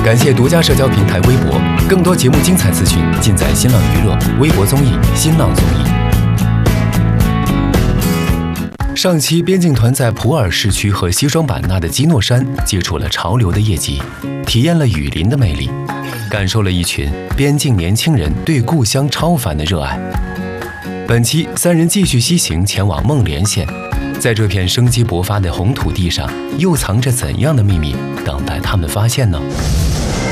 感谢独家社交平台微博，更多节目精彩资讯尽在新浪娱乐、微博综艺、新浪综艺。上期边境团在普洱市区和西双版纳的基诺山接触了潮流的业绩，体验了雨林的魅力，感受了一群边境年轻人对故乡超凡的热爱。本期三人继续西行前往孟连县，在这片生机勃发的红土地上，又藏着怎样的秘密等待他们发现呢？